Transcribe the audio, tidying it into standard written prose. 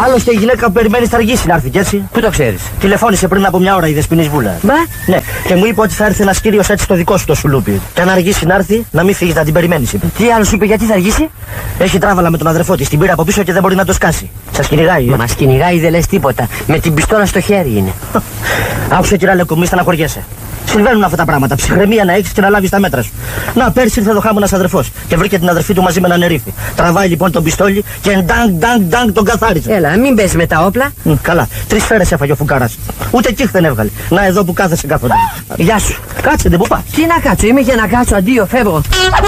Άλλωστε η γυναίκα που περιμένει θα αργήσει να έρθει κι έτσι. Πού το ξέρεις? Τηλεφώνησε πριν από μια ώρα η Δεσποινής Βούλα. Μπα. Ναι, και μου είπε ότι θα έρθει ένας κύριος έτσι στο δικό σου το σουλούπι. Και αν αργήσει να έρθει, να μην φύγει, να την περιμένει, είπε. Τι άλλο σου είπε, γιατί θα αργήσει? Έχει τράβαλα με τον αδερφό της, την πήρε από πίσω και δεν μπορεί να το σκάσει. Σας κυνηγάει. Μα μας κυνηγάει, δεν λες τίποτα. Με την πιστόλα στο χέρι είναι. Άκουσε, κυρία Λεκκό, μη στεναχωριέσαι. Συμβαίνουν αυτά τα πράγματα. Ψυχραιμία να έχεις και να λάβεις τα μέτρα σου. Να, πέρσι ήρθε εδώ χάμονας αδερφός και βρήκε την αδερφή του μαζί με έναν ερήφι. Τραβάει λοιπόν τον πιστόλι και ντάγκ τον καθάρισε. Έλα, μην πες με τα όπλα. Καλά, 3 σφαίρες έφαγε ο φουκάρας. Ούτε κύχ δεν έβγαλε. Να, εδώ που κάθεσαι κάθονται. Γεια σου. Κάτσε, δεν που πας. Τι να κάτσω, είμαι για να κάτσω, αντίο, φεύγω.